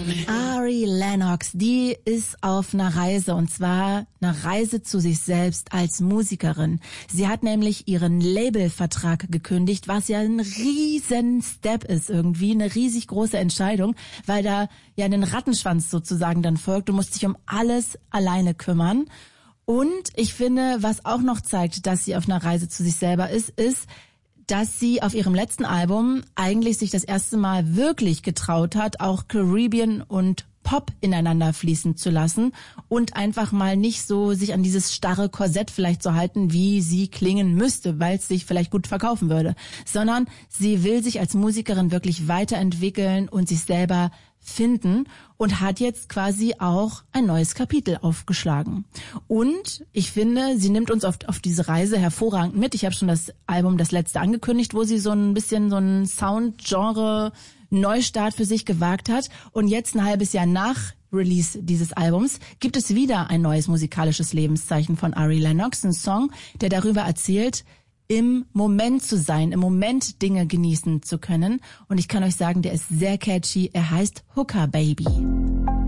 Ari Lennox, die ist auf einer Reise, und zwar eine Reise zu sich selbst als Musikerin. Sie hat nämlich ihren Labelvertrag gekündigt, was ja ein riesen Step ist irgendwie, eine riesig große Entscheidung, weil da ja ein Rattenschwanz sozusagen dann folgt. Du musst dich um alles alleine kümmern. Und ich finde, was auch noch zeigt, dass sie auf einer Reise zu sich selber ist, dass sie auf ihrem letzten Album eigentlich sich das erste Mal wirklich getraut hat, auch Caribbean und Pop ineinander fließen zu lassen und einfach mal nicht so sich an dieses starre Korsett vielleicht zu halten, wie sie klingen müsste, weil es sich vielleicht gut verkaufen würde, sondern sie will sich als Musikerin wirklich weiterentwickeln und sich selber finden und hat jetzt quasi auch ein neues Kapitel aufgeschlagen. Und ich finde, sie nimmt uns auf diese Reise hervorragend mit. Ich habe schon das Album Das Letzte angekündigt, wo sie so ein bisschen so ein Soundgenre Neustart für sich gewagt hat. Und jetzt ein halbes Jahr nach Release dieses Albums gibt es wieder ein neues musikalisches Lebenszeichen von Ari Lennox, ein Song, der darüber erzählt, im Moment zu sein, im Moment Dinge genießen zu können. Und ich kann euch sagen, der ist sehr catchy. Er heißt Hooker Baby.